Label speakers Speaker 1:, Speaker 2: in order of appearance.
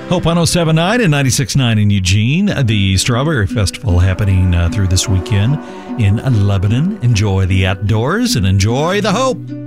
Speaker 1: Hope 107.9 and 96.9 in Eugene. The Strawberry Festival happening through this weekend in Lebanon. Enjoy the outdoors and enjoy the hope.